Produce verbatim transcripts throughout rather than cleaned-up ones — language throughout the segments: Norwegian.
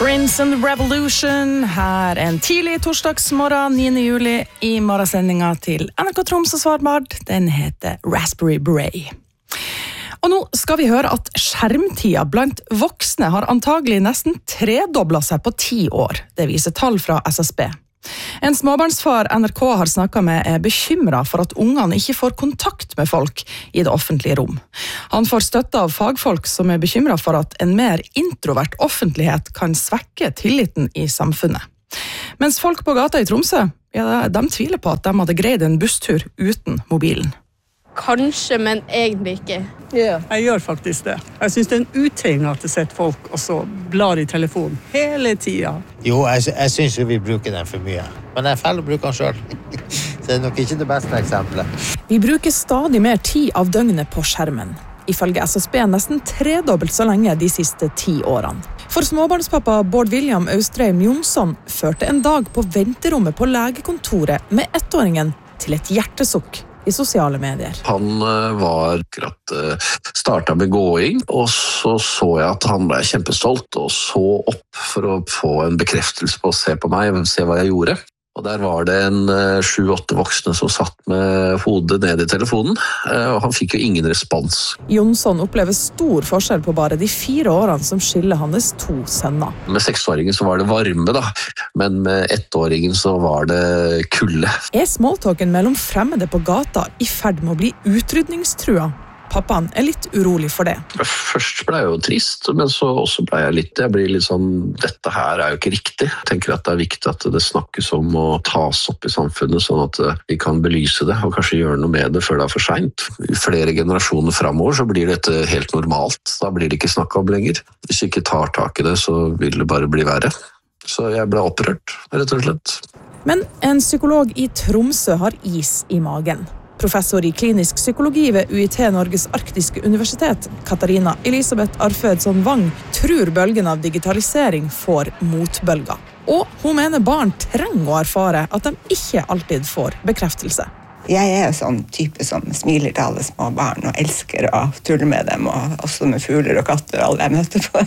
Prince and the Revolution, her en tidlig torsdagsmorgen, niende juli, i morgensendinga til N R K Troms og Svalbard. Den heter Raspberry Beret. Og nå skal vi høre at skjermtida blant voksne har antagelig nesten tredoblet seg på ti år. Det viser tall fra S S B. En småbarnsfar N R K har snakket med er bekymret for at ungene ikke får kontakt med folk i det offentlige rom. Han får støtte av fagfolk som er bekymret for at en mer introvert offentlighet kan svekke tilliten i samfunnet. Mens folk på gata i Tromsø, ja, de tviler på at de hadde greid en busstur uten mobilen. Kanskje, men egentlig ikke. Ja, jeg gjør faktisk det. Jeg synes det er en uting at det sitter folk og så blar i telefonen hele tiden. Jo, jeg, jeg synes jo vi bruker den for mye. Men jeg feller å bruke den selv. Så det er nok ikke det beste eksempelet. Vi bruker stadig mer tid av døgnet på skjermen. Ifølge S S B nesten tredobbelt så lenge de siste ti årene. For småbarnspappa Bård William Austrheim Jonsson førte en dag på venterommet på legekontoret med ettåringen til et hjertesukk i sosiale medier. Han var akkurat startet med gåing, og så så jeg at han ble kjempestolt og så opp for å få en bekreftelse på å se på meg og se hva jeg gjorde. Og der var det en sju-åtte voksne som satt med hodet ned i telefonen, og han fikk jo ingen respons. Jonsson opplever stor forskjell på bare de fire årene som skiller hans to sønner. Med seksåringen så var det varme da, men med ettåringen så var det kulde. Er smalltalken mellom fremmede på gata i ferd med å bli utrydningstrua? Pappaen er litt urolig for det. Først ble jeg jo trist, men så også ble jeg litt, jeg blir litt sånn, dette her er jo ikke riktig. Jeg tenker at det er viktig at det snakkes om å tas opp i samfunnet, sånn at vi kan belyse det, og kanskje gjøre noe med det før det er for sent. I flere generasjoner fremover så blir dette helt normalt, da blir det ikke snakket om lenger. Hvis vi ikke tar tak i det, så vil det bare bli verre. Så jeg ble opprørt, rett og slett. Men en psykolog i Tromsø har is i magen. Professor i klinisk psykologi ved U I T Norges arktiske universitet, Katarina Elisabeth Arfødsson Wang, tror bølgen av digitalisering får motbølger. Og hun mener barn trenger å erfare at de ikke alltid får bekreftelse. Jeg er jo sånn type som smiler til alle små barn og elsker å tulle med dem, og også med fugler og katter og alle jeg møter på.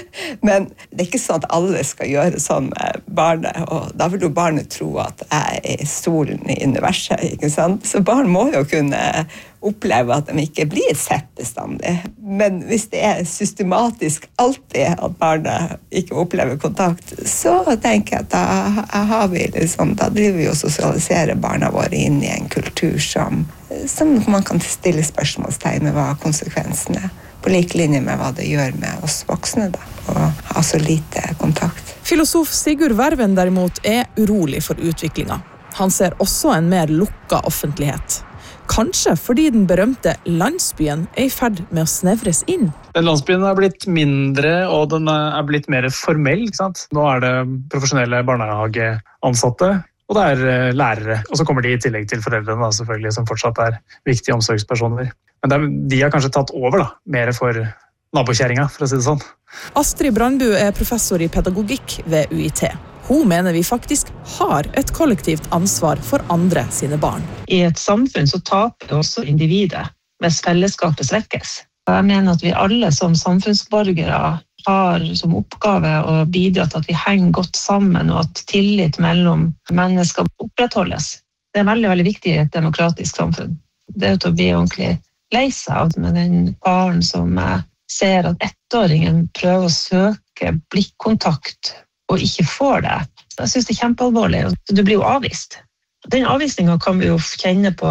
Men det er ikke sånn at alle skal gjøre sånn med barnet, og da vil jo barnet tro at jeg er solen i universet, ikke sant? Så barn må jo kunne oppleve at de ikke blir sett bestandig. Men hvis det er systematisk alltid at barnet ikke opplever kontakt, så tenker jeg at da har vi liksom, da driver vi og sosialiserer barna våre inn i en kultur som, som man kan stille spørsmålstegn med hva konsekvensen er. På like linje med hva det gjør med oss voksne da, å ha så lite kontakt. Filosof Sigurd Verven derimot er urolig for utviklingen. Han ser også en mer lukket offentlighet. Kanskje fordi den berømte landsbyen er i ferd med å snevres inn. Den landsbyen er blitt mindre, og den er blitt mer formell, ikke sant? Nå er det profesjonelle barnehageansatte, og det er lærere. Og så kommer de i tillegg til foreldrene, da, selvfølgelig, som fortsatt er viktige omsorgspersoner. Men er, de har kanskje tatt over da, mer for nabokjæringa, for å si det sånn. Astrid Brandbu er professor i pedagogikk ved U I T. Hun mener vi faktisk har et kollektivt ansvar for andre sine barn. I et samfunn så taper også individet, mens fellesskapet svekkes. Jeg mener at vi alle som samfunnsborgere har som oppgave å bidra til at vi henger godt sammen, og at tillit mellom mennesker opprettholdes. Det er veldig, veldig viktig i et demokratisk samfunn. Det er til å bli ordentlig lei seg av med den faren som ser at ettåringen prøver å søke blikkontakt og ikke får det. Jeg synes det er kjempealvorlig. Du blir jo avvist. Den avvisningen kan vi jo kjenne på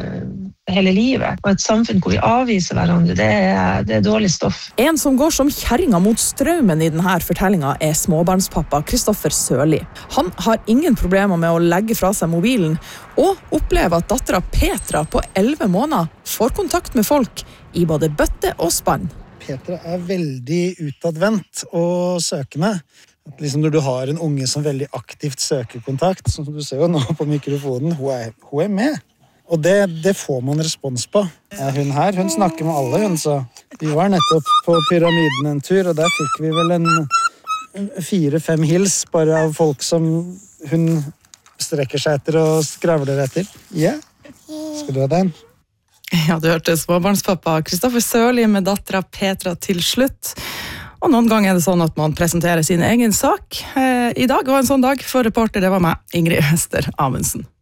hele livet. Og et samfunn hvor vi avviser hverandre, det er, det er dårlig stoff. En som går som kjerringa mot strømmen i denne fortellingen er småbarnspappa Kristoffer Sørli. Han har ingen problemer med å legge fra seg mobilen, og opplever at dattera Petra på elleve måneder får kontakt med folk i både bøtte og spann. Petra er veldig utadvendt og søkende. Liksom når du har en unge som veldig aktivt søker kontakt, som du ser jo nå på mikrofonen, hun er, hun er med. Og det, det får man respons på. Er hun her? Hun snakker med alle, hun, så vi var nettopp på Pyramiden en tur, og der fikk vi vel en fire-fem hils bare av folk som hun strekker seg etter og skravler etter. Ja, skal du ha den? Ja, du hørte småbarnspappa Kristoffer Sørli med dattera Petra til slutt. Og noen ganger er det sånn at man presenterer sin egen sak. I dag var en sånn dag for reporter, det var meg, Ingrid Ester Amundsen.